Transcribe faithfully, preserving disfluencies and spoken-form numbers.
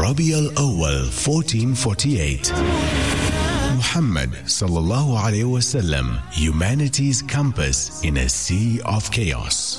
Rabi al-Awwal fourteen forty-eight. Muhammad sallallahu alayhi wasallam, humanity's compass in a sea of chaos.